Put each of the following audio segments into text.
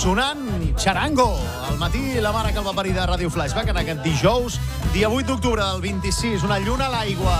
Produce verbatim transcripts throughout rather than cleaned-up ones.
Sonant Charango, al matí la mare que el va parir de Ràdio Flashback en aquest dijous, dia vuit d'octubre del vint-i-sis, una lluna a l'aigua.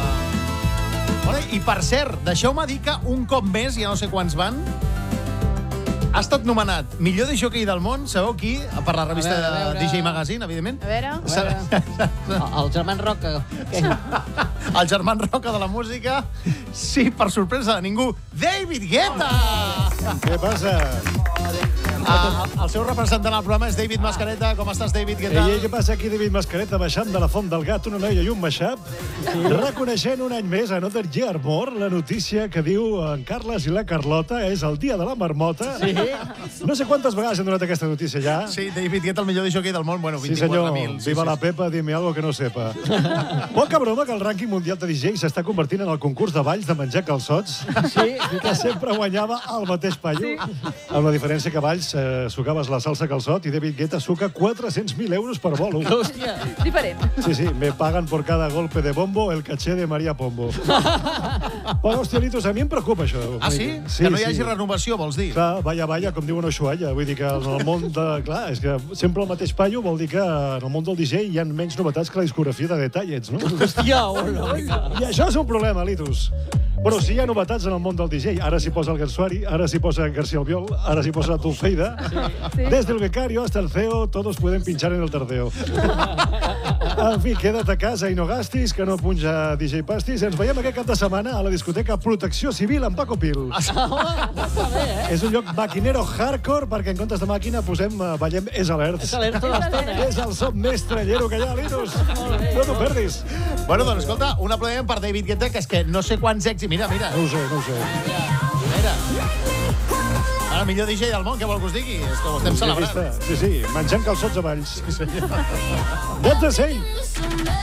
I per cert, deixeu-me dir que un cop més, ja no sé quants van, ha estat nomenat millor discjòquei del món, sabeu qui? Per la revista a veure, a veure. D J Magazine, evidentment. A veure, a veure. El Germán Roca. El Germán Roca de la música. Sí, per sorpresa de ningú, David Guetta! Què passa? Ah, el seu representant al programa és David Mascareta. Com estàs, David? Què Ei, tal? ei, què passa aquí, David Mascareta, baixant de la Font del Gat, una noia i un mashup, reconeixent un any més a Another Year More la notícia que diu en Carles i la Carlota és el dia de la marmota. Sí. No sé quantes vegades hem donat aquesta notícia ja. Sí, David Guetta, el millor discjoquei del món. Bueno, Sí, senyor. vint-i-quatre mil. Sí, Viva sí, la sí. Pepa, dime algo que no sepa. Poca broma que el rànquing mundial de D Js s'està convertint en el concurs de balls de menjar calçots, Sí. que sempre guanyava el mateix paio. Amb la diferència que balls eh, sucaves la salsa calçot i David Guetta suca quatre-cents mil euros per bolo. Hòstia. Diferent. Sí, sí, me pagan por cada golpe de bombo el caché de María Pombo. Però, hòstia, Litos, a mi em preocupa això. Ah, sí? Que no hi hagi renovació, vols dir? Clar, vaya, vaya, com diuen a Ushuaia. Vull dir que en el món de... Clar, és que sempre el mateix paio vol dir que en el món del D J hi ha menys novetats que la discografia de Detallets, no? Hòstia, hola. I això és un problema, Litos. Però sí, hi ha novetats en el món del D J. Ara s'hi posa el Gersuari, ara s'hi posa en García Albiol, ara s'hi posa Tulfeida. Sí. Desde el becario hasta el C E O, todos pueden pinchar en el tardeo. En fi, queda't a casa i no gastis, que no punja D J Pastis. Ens veiem aquest cap de setmana a la discoteca Protecció Civil amb Paco Pil. Està bé, eh? És un lloc maquinero hardcore, perquè en comptes de màquina posem, eh, ballem És Alerts. És alerta l'estona, eh? És el som més trallero que hi ha, Litos. No t'ho perdis. Bueno, doncs, escolta, un aplaudiment per David Guetta, que és que no sé quants èxits... Mira, mira. No ho sé, no ho sé. Mira. Ara, millor D J del món, què vol que us digui? És que ho estem celebrant. Sí, sí, menjant calçots a valls. Sí, senyor. That's the same.